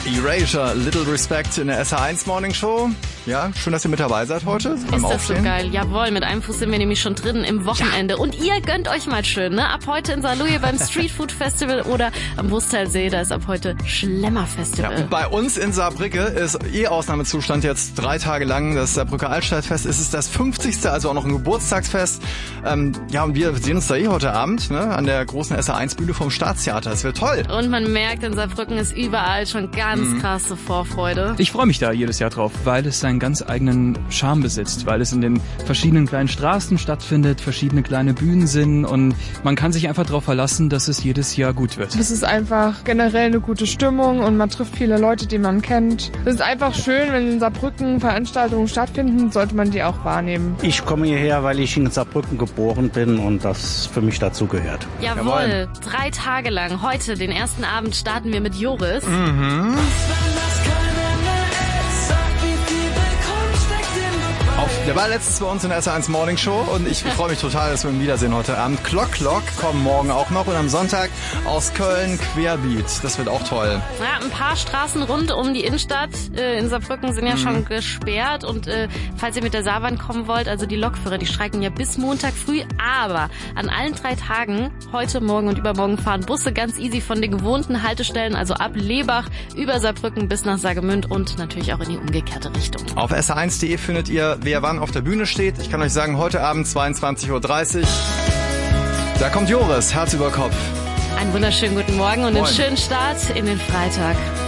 Erasure, Little Respect in der SR1 Morning Show. Ja, schön, dass ihr mit dabei seid heute. Ist das so geil? Jawohl, mit einem Fuß sind wir nämlich schon drin im Wochenende. Ja. Und ihr gönnt euch mal schön, ne? Ab heute in Saarlouis beim Street Food Festival oder am Wustalsee, da ist ab heute Schlemmerfestival. Ja, und bei uns in Saarbrücke ist Ausnahmezustand jetzt 3 Tage lang. Das Saarbrücker Altstadtfest. Es ist das 50. Also auch noch ein Geburtstagsfest. Ja, und wir sehen uns da heute Abend, ne? An der großen SR1-Bühne vom Staatstheater. Das wird toll. Und man merkt, in Saarbrücken ist überall schon ganz krasse Vorfreude. Ich freue mich da jedes Jahr drauf, weil es seinen ganz eigenen Charme besitzt, weil es in den verschiedenen kleinen Straßen stattfindet, verschiedene kleine Bühnen sind und man kann sich einfach darauf verlassen, dass es jedes Jahr gut wird. Es ist einfach generell eine gute Stimmung und man trifft viele Leute, die man kennt. Es ist einfach schön, wenn in Saarbrücken Veranstaltungen stattfinden, sollte man die auch wahrnehmen. Ich komme hierher, weil ich in Saarbrücken geboren bin und das für mich dazu gehört. Jawohl, 3 Tage lang. Heute, den ersten Abend, starten wir mit Joris. Der war letztens bei uns in der SR1 Morning Show und ich freue mich total, dass wir ihn wiedersehen heute Abend. Clock kommen morgen auch noch und am Sonntag aus Köln Querbeat. Das wird auch toll. Ja, ein paar Straßen rund um die Innenstadt in Saarbrücken sind ja schon gesperrt und falls ihr mit der Saarbahn kommen wollt, also die Lokführer, die streiken ja bis Montag früh, aber an allen 3 Tagen, heute, morgen und übermorgen, fahren Busse ganz easy von den gewohnten Haltestellen, also ab Lebach über Saarbrücken bis nach Saargemünd und natürlich auch in die umgekehrte Richtung. Auf sr1.de findet ihr, wer wann auf der Bühne steht. Ich kann euch sagen, heute Abend 22:30 Uhr. Da kommt Joris, Herz über Kopf. Einen wunderschönen guten Morgen und einen schönen Start in den Freitag.